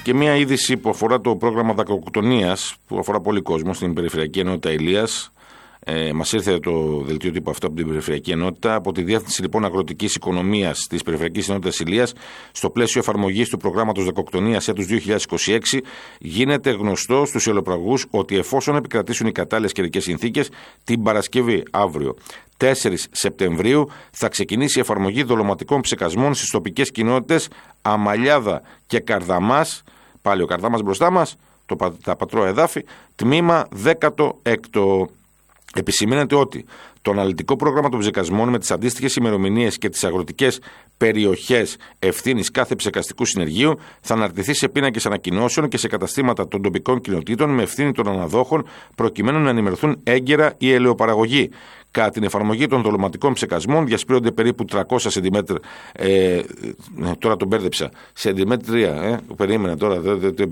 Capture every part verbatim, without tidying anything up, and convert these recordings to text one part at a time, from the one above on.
Και μια είδηση που αφορά το πρόγραμμα δακοκτονίας, που αφορά πολύ κόσμο στην Περιφερειακή Ενότητα Ηλίας. Ε, μας ήρθε το δελτίο τύπου αυτό από την Περιφερειακή Ενότητα. Από τη Διεύθυνση λοιπόν Αγροτικής Οικονομίας της Περιφερειακής Ενότητας Ηλίας, στο πλαίσιο εφαρμογής του προγράμματος δακοκτονίας έτους δύο χιλιάδες είκοσι έξι, γίνεται γνωστό στους ελαιοπαραγωγούς ότι εφόσον επικρατήσουν οι κατάλληλες καιρικές συνθήκες, την Παρασκευή, αύριο, τέσσερις Σεπτεμβρίου, θα ξεκινήσει η εφαρμογή δολωματικών ψεκασμών στις τοπικές κοινότητες Αμαλιάδα και Καρδαμάς. Πάλι ο Καρδαμάς μπροστά μας, το, τα πατρό εδάφη, τμήμα δέκατο έκτο. Επισημαίνεται ότι το αναλυτικό πρόγραμμα των ψεκασμών με τις αντίστοιχες ημερομηνίες και τις αγροτικές περιοχές ευθύνης κάθε ψεκαστικού συνεργείου θα αναρτηθεί σε πίνακες ανακοινώσεων και σε καταστήματα των τοπικών κοινοτήτων με ευθύνη των αναδόχων, προκειμένου να ενημερωθούν έγκαιρα οι ελαιοπαραγωγοί. Κατά την εφαρμογή των δολωματικών ψεκασμών διασπείρονται περίπου τριακόσια σεντιμέτρα. Ε, τώρα τον μπέρδεψα. Σεντιμέτρια. Ε, περίμενα τώρα.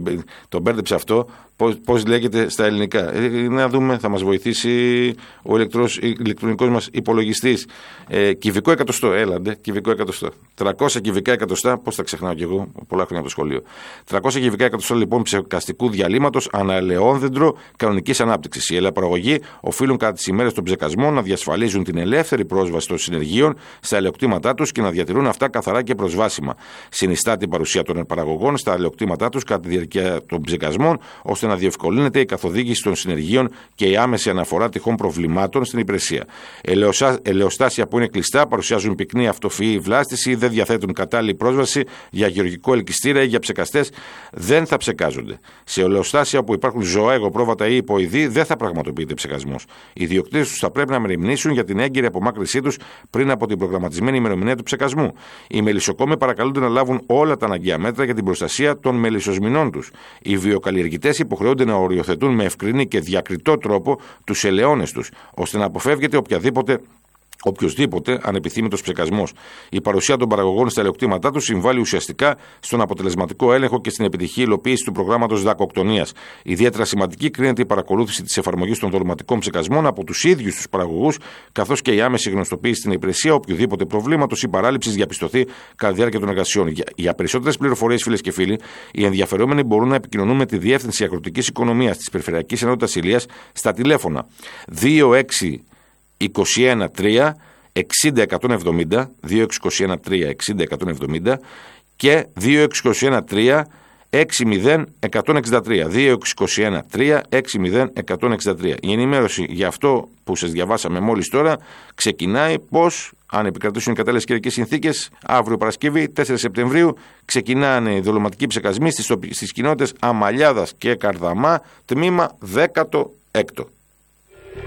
Τον μπέρδεψα αυτό. Πώς λέγεται στα ελληνικά. Ε, να δούμε, θα μας βοηθήσει ο ηλεκτρονικός μας υπολογιστής. Ε, κυβικό εκατοστό. Έλαντε, κυβικό εκατοστό. τριακόσια κυβικά εκατοστά. Πώς τα ξεχνάω κι εγώ, πολλά χρόνια από το σχολείο. τριακόσια κυβικά εκατοστά λοιπόν ψεκαστικού διαλύματος αναελαιόδεντρο κανονικής ανάπτυξης. Οι ελαιοπαραγωγοί οφείλουν κατά τις ημέρες των ψεκασμών να διασφαλίζουν την ελεύθερη πρόσβαση των συνεργείων στα ελαιοκτήματά τους και να διατηρούν αυτά καθαρά και προσβάσιμα. Συνιστά την παρουσία των παραγωγών στα ελαιοκτήματά τους κατά τη διάρκεια των ψεκασμών, ώστε να διευκολύνεται η καθοδήγηση των συνεργείων και η άμεση αναφορά τυχόν προβλημάτων στην υπηρεσία. Ελαιοστάσια που είναι κλειστά παρουσιάζουν πυκνή αυτοφυή βλάστηση ή δεν διαθέτουν κατάλληλη πρόσβαση για γεωργικό ελκυστήρα ή για ψεκαστές, δεν θα ψεκάζονται. Σε ελαιοστάσια που υπάρχουν ζωά, εγωπρόβατα ή υποειδή δεν θα πραγματοποιείται ψεκασμός. Οι ιδιοκτήτες τους θα πρέπει να μεριμνήσουν για την έγκυρη απομάκρυνσή τους πριν από την προγραμματισμένη ημερομηνία του ψεκασμού. Οι μελισσοκόμοι παρακαλούνται να λάβουν όλα τα αναγκαία μέτρα για την προστασία των μελισσοσμηνών τους. Οι βιοκαλλιεργητές υποχρεούνται να οριοθετούν με ευκρινή και διακριτό τρόπο τους ελαιώνες τους, ώστε να αποφεύγεται οποιαδήποτε οποιοσδήποτε ανεπιθύμητος ψεκασμός. Η παρουσία των παραγωγών στα ελαιοκτήματά τους συμβάλλει ουσιαστικά στον αποτελεσματικό έλεγχο και στην επιτυχή υλοποίηση του προγράμματος δακοκτονίας. Ιδιαίτερα σημαντική κρίνεται η παρακολούθηση της εφαρμογής των δολωματικών ψεκασμών από τους ίδιους τους παραγωγούς, καθώς και η άμεση γνωστοποίηση στην υπηρεσία οποιοδήποτε προβλήματος ή παράληψης διαπιστωθεί κατά τη διάρκεια των εργασιών. Για, για περισσότερες πληροφορίες, φίλες και φίλοι, οι ενδιαφερόμενοι μπορούν να επικοινωνούν με τη Διεύθυνση Αγροτικής Οικονομίας της Περιφερειακής Ενότητας Ηλίας στα τηλέφωνα δύο έξι είκοσι ένα τρία εξήντα εκατόν εβδομήντα, δύο έξι είκοσι ένα τρία εξήντα εκατόν εβδομήντα και δύο έξι είκοσι ένα τρία έξι μηδέν εκατόν εξήντα τρία, δύο έξι είκοσι ένα τρία έξι μηδέν εκατόν εξήντα τρία. Η ενημέρωση για αυτό που σας διαβάσαμε μόλις τώρα ξεκινάει πως, αν επικρατήσουν οι κατάλληλες καιρικές συνθήκες, αύριο Παρασκευή, τέσσερις Σεπτεμβρίου, ξεκινάνε οι δολωματικοί ψεκασμοί στις, στις κοινότητες Αμαλιάδας και Καρδαμά, τμήμα δέκατο έκτο.